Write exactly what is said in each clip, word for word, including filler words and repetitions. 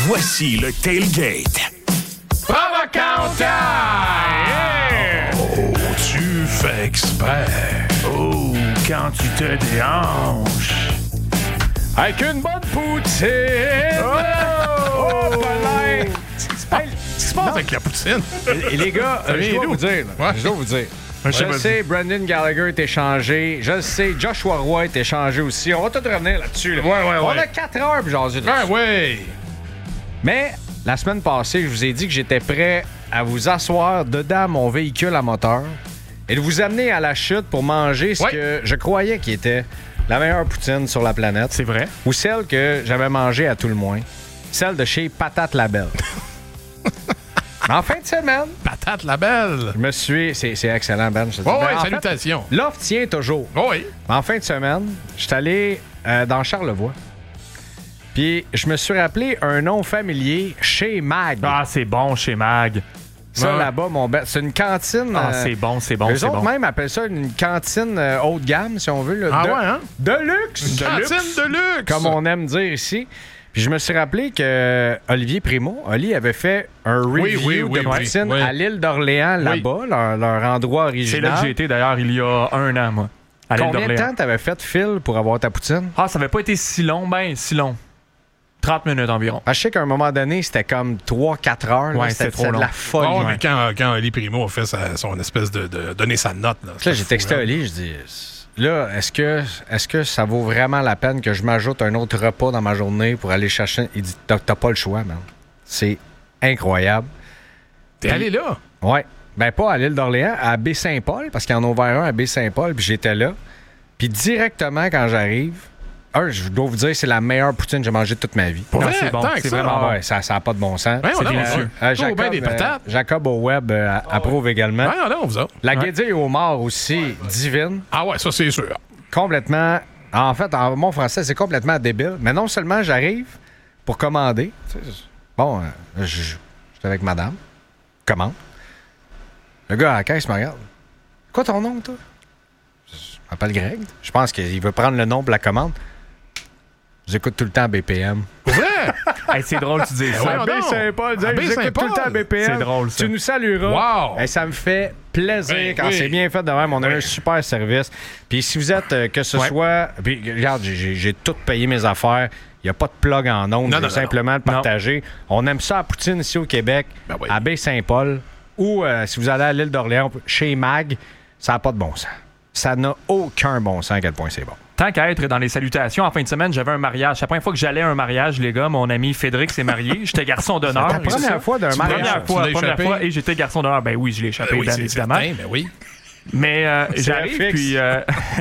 Voici le Tailgate. Provocante! Yeah! Oh, tu fais exprès. Oh, quand tu te déhanches. Avec une bonne poutine! Oh! Oh, Paulin! Qu'est-ce qui se passe avec la poutine? Et les gars, euh, je dois d'où? vous dire, là, Ouais. je dois vous dire. Ouais, Je vas-y. le sais, Brandon Gallagher est échangé. Je le sais, Joshua Roy est échangé aussi. On va tout revenir là-dessus. là. Ouais, ouais, On ouais. a quatre heures pour jaser Ah là-dessus. ouais! Mais la semaine passée, je vous ai dit que j'étais prêt à vous asseoir dedans mon véhicule à moteur et de vous amener à la chute pour manger ce Ouais. que je croyais qui était la meilleure poutine sur la planète. C'est vrai. Ou celle que j'avais mangée à tout le moins. Celle de chez Patate Labelle. Mais en fin de semaine, Patate la belle! je me suis... C'est, c'est excellent, Ben. Je te dis. Ouais, Ben, ouais, en fait, salutations! l'offre tient toujours. Oh, oui! En fin de semaine, je suis allé euh, dans Charlevoix. Puis je me suis rappelé un nom familier, chez Mag. Ah, c'est bon chez Mag. Ça, Ouais. là-bas, mon ben, c'est une cantine. Ah, euh, c'est bon, c'est bon, eux c'est autres bon. même appellent ça une cantine euh, haut de gamme, si on veut. Là, Ah de, ouais, hein? de luxe. Une cantine de luxe! Comme on aime dire ici. Puis je me suis rappelé que Olivier Primo, Oli avait fait un review Oui, oui, oui, de oui, poutine oui. à l'île d'Orléans, Oui. là-bas, leur, leur endroit C'est original. là que j'ai été d'ailleurs il y a un an, moi. À l'île Combien de d'Orléans. temps t'avais fait, Phil, pour avoir ta poutine? Ah, ça avait pas été si long, ben si long. trente minutes environ. Ah, je sais qu'à un moment donné, c'était comme trois quatre heures. là. Ouais, c'était, c'était trop c'était de long. la folie. Oh, Ouais. mais quand, quand Oli Primo a fait sa- son espèce de, de donner sa note. Là, Là, j'ai texté fou, à là. Oli, je dis là, est-ce que, est-ce que ça vaut vraiment la peine que je m'ajoute un autre repas dans ma journée pour aller chercher? Il dit t'as, t'as pas le choix, man. C'est incroyable. T'es allé là? Ouais. Ben, pas à l'île d'Orléans, à Baie-Saint-Paul, parce qu'ils en ont ouvert un à Baie-Saint-Paul, puis j'étais là. Puis directement, quand j'arrive, un, je dois vous dire, c'est la meilleure poutine que j'ai mangée de toute ma vie. Pour Non, vrai? c'est bon, Tant que c'est ça? vraiment Ah bon. ouais, ça n'a pas de bon sens. Ouais, C'est on a délicieux. Euh, Toujours Jacob, bien des patates. euh, Jacob au web euh, approuve également. Ouais, on a, vous autres. La Ouais. guédille au mort aussi, divine. Ah ouais, ça c'est sûr. Complètement. En fait, en mon français, c'est complètement débile. Mais non seulement j'arrive pour commander. tu sais, Bon, euh, je- je- j'étais avec madame. Commande. Le gars à la caisse me regarde. Quoi ton nom, toi? Je m'appelle Greg. Je pense qu'il veut prendre le nom pour la commande. J'écoute tout le temps B P M. Pour vrai? Hey, c'est drôle, tu dis ouais, ça. on- Baie-Saint-Paul, À j'écoute Baie-Saint-Paul. tout le temps B P M. C'est drôle, ça. Tu nous salueras. Wow. Et ça me fait plaisir Ben quand oui. c'est bien fait de même. On a Oui. un super service. Puis si vous êtes, euh, que ce Ouais. soit... Puis regarde, j'ai- j'ai j'ai tout payé mes affaires. Il n'y a pas de plug en ondes. Non, Je non, veux non, simplement le non. partager. On aime ça à Poutine ici au Québec, Ben oui. à Baie-Saint-Paul. Ou euh, si vous allez à l'île d'Orléans, chez Mag, ça n'a pas de bon sens. Ça n'a aucun bon sens à quel point c'est bon. Tant qu'à être dans les salutations, en fin de semaine, j'avais un mariage. C'est la première fois que j'allais à un mariage, les gars. Mon ami Fédric s'est marié. J'étais garçon d'honneur. Ta première fois d'un Tu mariage. Première Tu fois, l'as première échappé? fois, et j'étais garçon d'honneur. Ben oui, je l'ai échappé, Ben oui, bien c'est évidemment. certain, ben oui. Mais euh, C'est j'arrive, fixe. puis euh,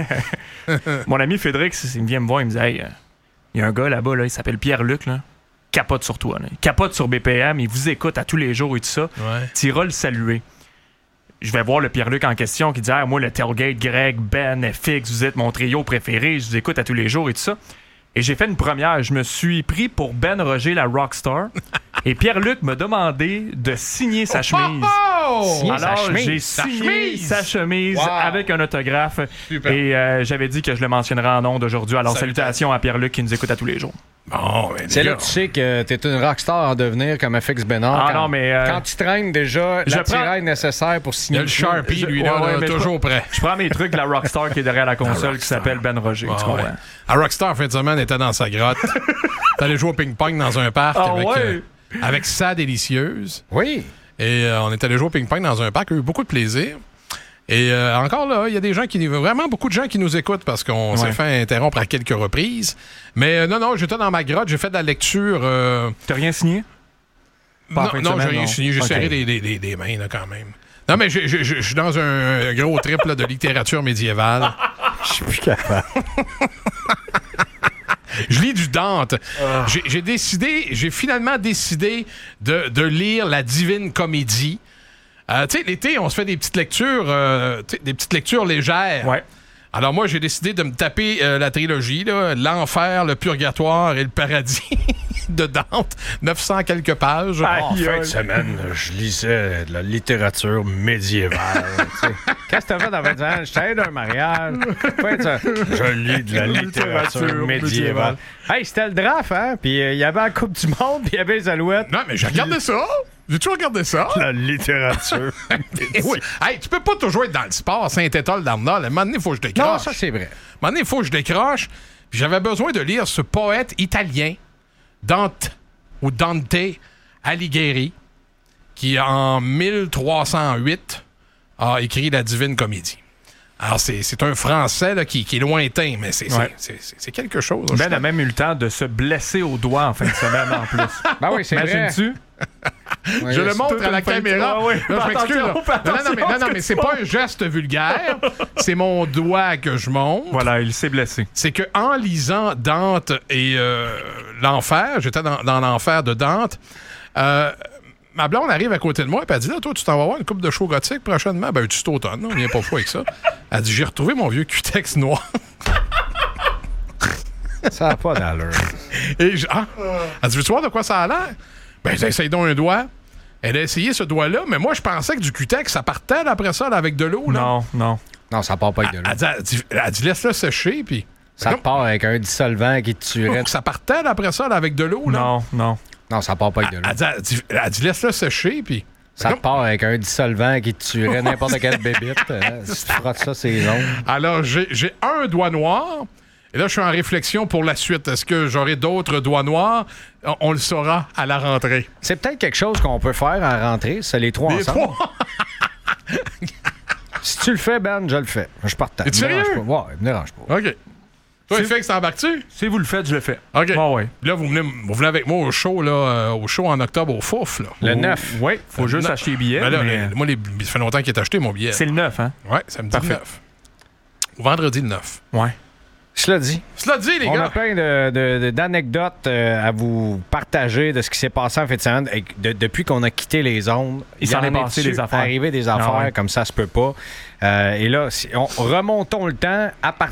mon ami Fédric, il vient me voir, il me dit Hey, il y a un gars là-bas, là, il s'appelle Pierre-Luc, là, capote sur toi. Là. Il capote sur B P M, il vous écoute à tous les jours et tout ça. Ouais. Tu iras le saluer. Je vais voir le Pierre-Luc en question qui dit ah, moi, le Tailgate, Greg, Ben, F X, vous êtes mon trio préféré, je vous écoute à tous les jours et tout ça. Et j'ai fait une première. Je me suis pris pour Ben Roger, la rockstar. Et Pierre-Luc m'a demandé de signer sa chemise. Oh! Signer sa Alors, chemise. j'ai Sa signé chemise. sa chemise Wow. avec un autographe. Super. Et euh, j'avais dit que je le mentionnerai en ondes aujourd'hui. Alors, Salutations. salutations à Pierre-Luc qui nous écoute à tous les jours. Bon, ben, C'est les là gars. que tu sais que t'es une rockstar en devenir comme F X Bénard. Ah quand, non, mais, euh, quand tu traînes déjà je la prends- tiraille nécessaire pour Il y signer a le Sharpie, Je- lui, ouais, là, ouais, là, mais je toujours prêt. Je prends mes trucs de la rockstar qui est derrière la console qui Rockstar. s'appelle Ben Roger. Ah, tu comprends? ouais. À Rockstar, en fin de semaine, était dans sa grotte. T'allais jouer au ping-pong dans un parc Ah avec, ouais? euh, avec sa délicieuse. Oui. Et euh, on est allé jouer au ping-pong dans un parc. On a eu beaucoup de plaisir. Et euh, encore là, il y a des gens qui vraiment beaucoup de gens qui nous écoutent parce qu'on s'est Ouais. fait interrompre à quelques reprises. Mais euh, non, non, j'étais dans ma grotte, j'ai fait de la lecture. euh, T'as rien signé? Pas en non, fin de non, semaine, j'ai rien non. signé, j'ai Ok. serré des, des, des, des mains là, quand même. Non, mais je je- je- je suis dans un, un gros trip là, de littérature médiévale. Je suis plus capable. Je lis du Dante. J'ai, j'ai décidé, j'ai finalement décidé de, de lire la Divine Comédie. Euh, tu sais, l'été, on se fait des petites lectures, euh, tu sais, des petites lectures légères. Ouais. Alors moi, j'ai décidé de me taper euh, la trilogie, là, l'enfer, le purgatoire et le paradis de Dante, neuf cents quelques pages. En Aïe, fin aïe. de semaine, je lisais de la littérature médiévale. tu sais. Qu'est-ce que t'as fait dans vingt ans? J'étais allé d'un mariage. Ouais, ça. Je lis de la littérature médiévale. Hey, c'était le draft, hein? Puis euh, il y avait la Coupe du Monde, puis il y avait les Alouettes. Non, mais j'ai regardé ça. J'ai toujours regardé ça. La littérature. Eh oui. Hey, tu peux pas toujours être dans le sport, Saint-Étoile d'Arnold. À un moment donné, il faut que je décroche. Non, ça, c'est vrai. À un moment donné, il faut que je décroche. Puis j'avais besoin de lire ce poète italien, Dante, ou Dante Alighieri, qui, en mille trois cent huit, a écrit la Divine Comédie. Alors, c'est, c'est un Français là, qui, qui est lointain, mais c'est, Ouais. c'est, c'est, c'est quelque chose. Ben Je- a même eu le temps de se blesser au doigt en fin de semaine en plus. Ben oui, c'est vrai. Imagines-tu? Ouais, Je le c'est montre toute à la une fin de- caméra. Ah oui. Là, je m'excuse. Attention, là. fais Non, non, non, mais, non, non, attention mais à ce c'est que pas tu un geste vulgaire. C'est mon doigt que je montre. Voilà, il s'est blessé. C'est que en lisant Dante et euh, l'enfer, j'étais dans, dans l'enfer de Dante, euh, ma blonde arrive à côté de moi et elle dit là, toi, tu t'en vas voir une coupe de show gothique prochainement. Ben, tu t'automne, on vient pas fou avec ça. Elle dit j'ai retrouvé mon vieux cutex noir. Ça n'a pas d'allure. Et je, ah, elle dit veux-tu voir de quoi ça a l'air? Ben, essaye donc un doigt. Elle a essayé ce doigt-là, mais moi, je pensais que du cutex, ça partait là, après ça là, avec de l'eau. Là. Non, non. Non, ça part pas avec de l'eau. Elle dit, elle dit, elle dit, laisse-le sécher, puis. Ça Comme- part avec un dissolvant qui te tuerait. Ça partait là, après ça là, avec de l'eau. Là. Non, non. Non, ça part pas avec de l'eau. Elle dit, elle dit, elle dit, laisse-le sécher, puis. Ça Comme- part avec un dissolvant qui te tuerait n'importe quelle bébite. Hein. Si tu frottes ça, c'est long. Alors, j'ai, j'ai un doigt noir. Et là, je suis en réflexion pour la suite. Est-ce que j'aurai d'autres doigts noirs? On, on le saura à la rentrée. C'est peut-être quelque chose qu'on peut faire en rentrée, c'est les trois Les ensemble. trois. Si tu le fais, Ben, je le fais. Je partage. Es-tu Me dérange sérieux? pas. Ouais, me dérange pas. OK. Toi, C'est- Félix, t'embarques-tu? Si vous le faites, je le fais. OK. Ah ouais. Là, vous venez, vous venez avec moi au show, là, euh, au show en octobre au Fouf, là. Le neuf. Oui, faut Le juste neuf. acheter les billets. Ben là, mais le- moi, les, ça fait longtemps qu'il est acheté, mon billet. c'est le neuf, hein? Ouais, samedi Parfait. le neuf. Vendredi le neuf. Ouais. Cela dit, Cela dit, les on gars. a plein de, de- de- d'anecdotes euh, à vous partager de ce qui s'est passé en fin de semaine. Et de- depuis qu'on a quitté les ondes, Il s'en y en est est passé dessus, des affaires. arrivé des affaires Ah ouais. comme ça se peut pas. Euh, et là, si- on, remontons le temps à partir